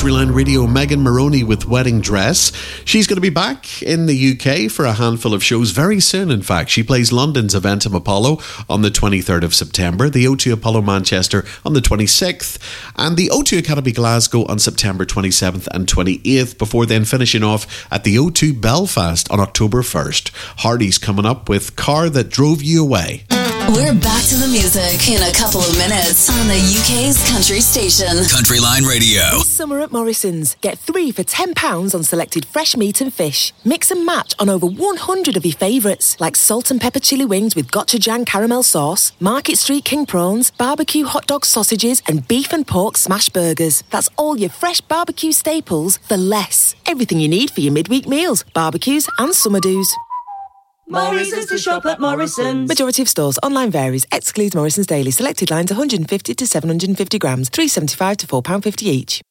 Countryline Radio, Megan Maroney with Wedding Dress. She's going to be back in the UK for a handful of shows very soon, in fact. She plays London's Eventim Apollo on the 23rd of September, the O2 Apollo Manchester on the 26th, and the O2 Academy Glasgow on September 27th and 28th, before then finishing off at the O2 Belfast on October 1st. Hardy's coming up with Car That Drove You Away. We're back to the music in a couple of minutes on the UK's country station. Countryline Radio. This summer at Morrison's, get 3 for £10 on selected fresh meat and fish. Mix and match on over 100 of your favourites, like salt and pepper chili wings with gochujang caramel sauce, Market Street king prawns, barbecue hot dog sausages, and beef and pork smash burgers. That's all your fresh barbecue staples for less. Everything you need for your midweek meals, barbecues and summer do's. Morrison's to shop at Morrison's. Majority of stores. Online varies. Excludes Morrison's Daily. Selected lines 150 to 750 grams. £3.75 to £4.50 each.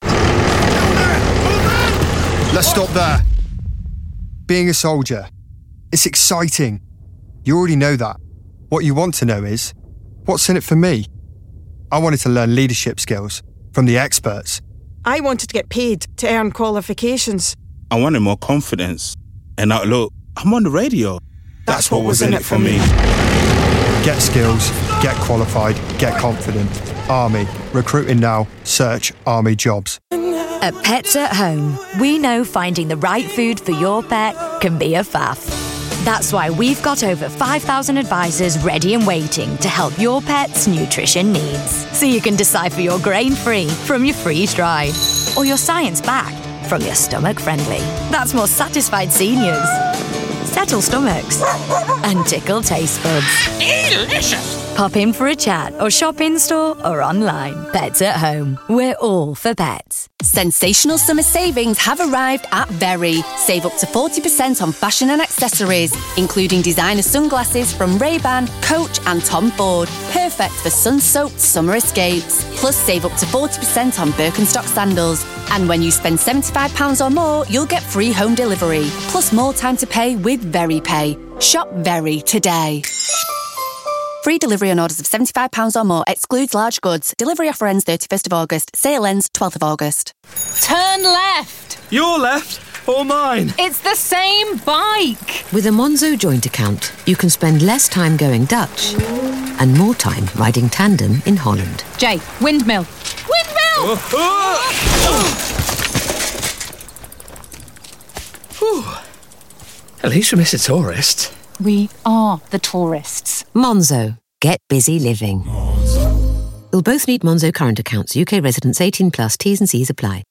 Let's stop there. Being a soldier, it's exciting. You already know that. What you want to know is, what's in it for me? I wanted to learn leadership skills from the experts. I wanted to get paid to earn qualifications. I wanted more confidence. And now look, I'm on the radio. That's what was in it for me. Get skills, get qualified, get confident. Army. Recruiting now. Search Army jobs. At Pets at Home, we know finding the right food for your pet can be a faff. That's why we've got over 5,000 advisors ready and waiting to help your pet's nutrition needs. So you can decipher your grain-free from your freeze-dried, or your science-backed from your stomach-friendly. That's more satisfied seniors, settle stomachs, and tickle taste buds. Delicious! Pop in for a chat or shop in-store or online. Pets at Home. We're all for pets. Sensational summer savings have arrived at Very. Save up to 40% on fashion and accessories, including designer sunglasses from Ray-Ban, Coach and Tom Ford. Perfect for sun-soaked summer escapes. Plus, save up to 40% on Birkenstock sandals. And when you spend £75 or more, you'll get free home delivery. Plus more time to pay with Very Pay. Shop Very today. Free delivery on orders of £75 or more. Excludes large goods. Delivery offer ends 31st of August. Sale ends 12th of August. Turn left. Your left or mine? It's the same bike. With a Monzo joint account, you can spend less time going Dutch and more time riding tandem in Holland. Jay, windmill. Windmill! At least we miss a tourist. We are the tourists. Monzo. Get busy living. You'll both need Monzo current accounts. UK residents 18 plus. T's and C's apply.